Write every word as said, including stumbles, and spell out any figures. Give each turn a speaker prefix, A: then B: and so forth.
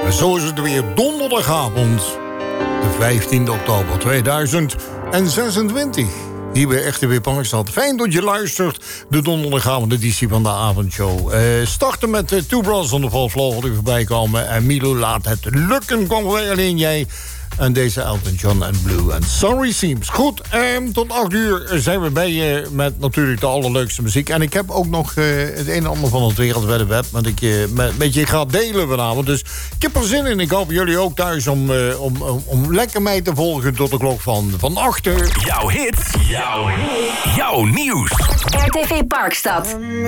A: Zo is het weer donderdagavond, de vijftiende oktober tweeduizend zesentwintig. Hier bij Echte Weer Parkstad. Fijn dat je luistert. De donderdagavond editie van de avondshow. Uh, starten met de Two Brothers on the Fourth Floor die voorbij komen. En Milo laat het lukken. Kom weer alleen jij. En deze Elton John en Blue en Sorry Seems. Goed, um, tot acht uur zijn we bij je met natuurlijk de allerleukste muziek. En ik heb ook nog uh, het een en ander van het wereldwijde web... wat ik uh, met, met je ga delen vanavond. Dus ik heb er zin in. Ik hoop jullie ook thuis om, uh, om, om, om lekker mij te volgen tot de klok van, van acht uur.
B: Jouw hit, jouw, jouw nieuws.
C: R T V Parkstad.